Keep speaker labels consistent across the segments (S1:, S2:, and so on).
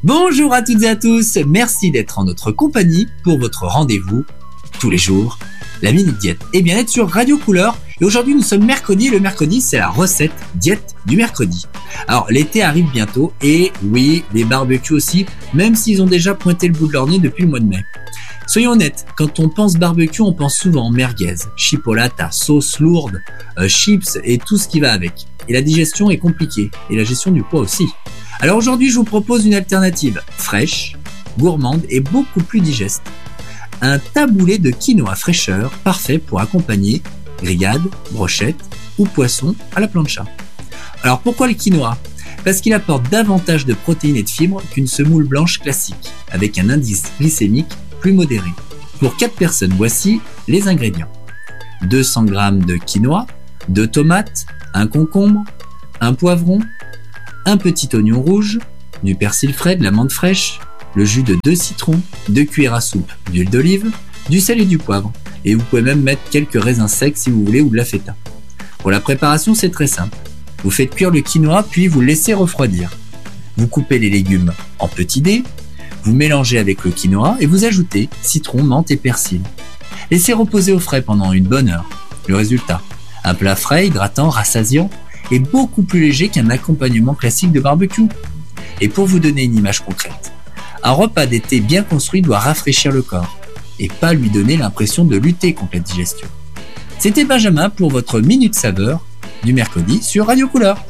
S1: Bonjour à toutes et à tous, merci d'être en notre compagnie pour votre rendez-vous tous les jours, la Minute Diète et bien-être sur Radio Couleur. Et aujourd'hui nous sommes mercredi, et le mercredi c'est la recette diète du mercredi. Alors l'été arrive bientôt et oui, les barbecues aussi, même s'ils ont déjà pointé le bout de leur nez depuis le mois de mai. Soyons honnêtes, quand on pense barbecue, on pense souvent merguez, chipolata, sauce lourde, chips et tout ce qui va avec. Et la digestion est compliquée, et la gestion du poids aussi. Alors aujourd'hui, je vous propose une alternative fraîche, gourmande et beaucoup plus digeste. Un taboulé de quinoa fraîcheur, parfait pour accompagner grillade, brochette ou poisson à la plancha. Alors pourquoi le quinoa ? Parce qu'il apporte davantage de protéines et de fibres qu'une semoule blanche classique, avec un indice glycémique plus modéré. Pour 4 personnes, voici les ingrédients. 200 g de quinoa, 2 tomates, un concombre, un poivron, un petit oignon rouge, du persil frais, de la menthe fraîche, le jus de 2 citrons, 2 cuillères à soupe d'huile d'olive, du sel et du poivre. Et vous pouvez même mettre quelques raisins secs si vous voulez ou de la feta. Pour la préparation, c'est très simple. Vous faites cuire le quinoa puis vous laissez refroidir. Vous coupez les légumes en petits dés, vous mélangez avec le quinoa et vous ajoutez citron, menthe et persil. Laissez reposer au frais pendant une bonne heure. Le résultat, un plat frais, hydratant, rassasiant et beaucoup plus léger qu'un accompagnement classique de barbecue. Et pour vous donner une image concrète, un repas d'été bien construit doit rafraîchir le corps et pas lui donner l'impression de lutter contre la digestion. C'était Benjamin pour votre Minute Saveur du mercredi sur Radio Couleur.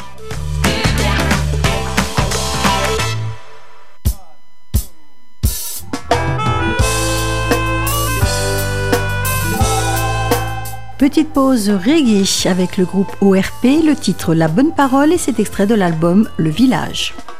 S2: Petite pause reggae avec le groupe ORP, le titre La Bonne Parole et cet extrait de l'album Le Village.